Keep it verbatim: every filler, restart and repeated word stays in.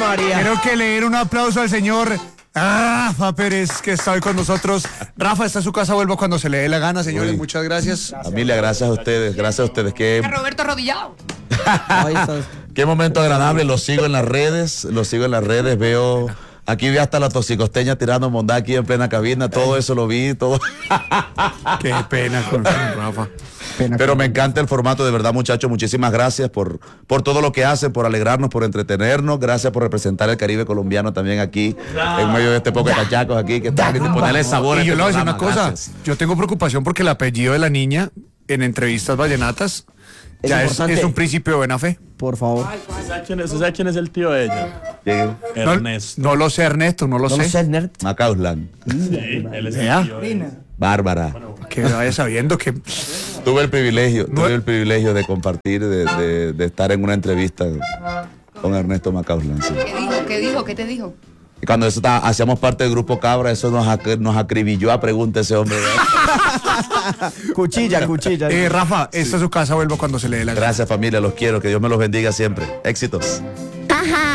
María. Quiero que le den un aplauso al señor Rafa Pérez, que está hoy con nosotros. Rafa, está en su casa, vuelvo cuando se le dé la gana, señores. Uy. Muchas gracias. Familia, gracias a ustedes, gracias a ustedes. Qué, A Roberto arrodillado. Ahí está. qué momento agradable, los sigo en las redes, los sigo en las redes, veo... Aquí vi hasta la toxicosteña tirando mondá aquí en plena cabina, todo eso lo vi, todo. Qué pena con Rafa. Pena Pero con- me encanta el formato, de verdad, muchachos. Muchísimas gracias por, por todo lo que hacen, por alegrarnos, por entretenernos. Gracias por representar el Caribe colombiano también aquí, en medio de este poco de cachacos aquí, que están y ponerle sabor a Y yo este le voy a decir una programa. cosa. Gracias. Yo tengo preocupación porque el apellido de la niña en entrevistas vallenatas Es ya es, importante. es un principio de buena fe. Por favor. ¿Se sabe quién es, se sabe quién es el tío de ella? Llegué. No, Ernesto. no lo sé, Ernesto, no lo No lo sé. sé, nerd. Macauslan. Sí, él es el ¿Ya? tío de ella. Bárbara. Que vaya sabiendo que Tuve el privilegio, No- tuve el privilegio de compartir, de, de- de estar en una entrevista con Ernesto Macauslan. Sí. ¿Qué dijo? ¿Qué dijo? ¿Qué te dijo? Y cuando eso estaba- hacíamos parte del grupo Cabra, eso nos, ac- nos acribilló a pregunta ese hombre. Cuchilla, cuchilla. Eh, Rafa, esta es su casa, vuelvo cuando se le dé la gana. Gracias familia, los quiero, que Dios me los bendiga siempre. Éxitos.